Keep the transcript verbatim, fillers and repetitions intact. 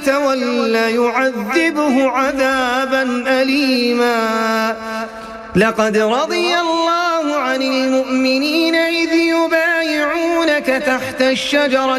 تولى يعذبه عذابا أليما. لقد رضي الله عن المؤمنين إذ يبايعونك تحت الشجرة